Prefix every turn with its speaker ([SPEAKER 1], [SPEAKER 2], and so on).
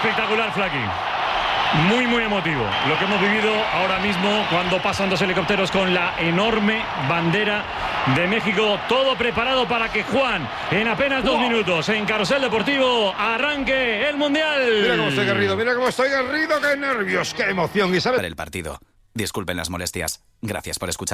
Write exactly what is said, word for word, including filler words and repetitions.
[SPEAKER 1] Espectacular, Flaqui. Muy, muy emotivo lo que hemos vivido ahora mismo cuando pasan dos helicópteros con la enorme bandera de México. Todo preparado para que Juan, en apenas dos wow. minutos, en Carrusel Deportivo, arranque el Mundial.
[SPEAKER 2] Mira cómo estoy Garrido, mira cómo estoy Garrido, qué nervios, qué emoción. Y sabe
[SPEAKER 3] el partido. Disculpen las molestias. Gracias por escuchar.